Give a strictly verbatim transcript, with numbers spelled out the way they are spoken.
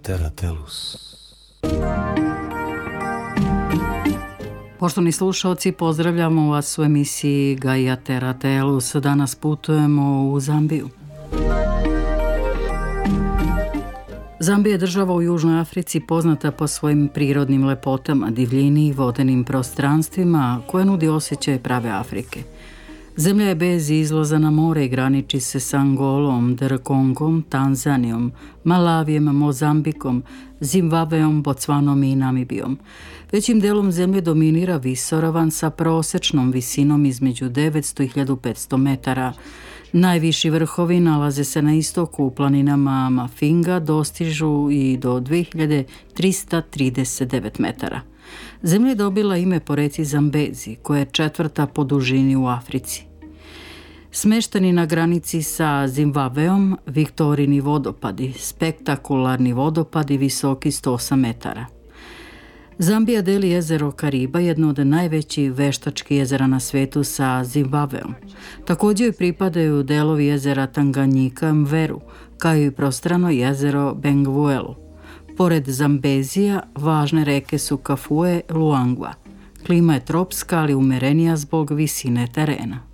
Terra Tellus. Poštovani slušalci, pozdravljamo vas u emisiji Gaia Terra Tellus. Danas putujemo u Zambiju. Zambija je država u Južnoj Africi poznata po svojim prirodnim lepotama, divljini i vodenim prostranstvima koje nudi osjećaj prave Afrike. Zemlja je bez izlaza na more i graniči se s Angolom, D R Kongom, Tanzanijom, Malavijem, Mozambikom, Zimbabveom, Bocvanom i Namibijom. Većim delom zemlje dominira visoravan sa prosječnom visinom između devetsto i hiljadu petsto metara. Najviši vrhovi nalaze se na istoku u planinama Mafinga, dostižu i do dve hiljade trista trideset devet metara. Zemlja je dobila ime po reci Zambezi, koja je četvrta po dužini u Africi. Smešteni na granici sa Zimbabveom, Viktorini vodopadi, spektakularni vodopadi visoki sto osam metara. Zambija deli jezero Kariba, jedno od najvećih veštačkih jezera na svetu, sa Zimbabveom. Također joj pripadaju delovi jezera Tanganyika, Mveru, kao i prostrano jezero Benguelu. Pored Zambezija, važne reke su Kafue, Luangwa. Klima je tropska, ali umerenija zbog visine terena.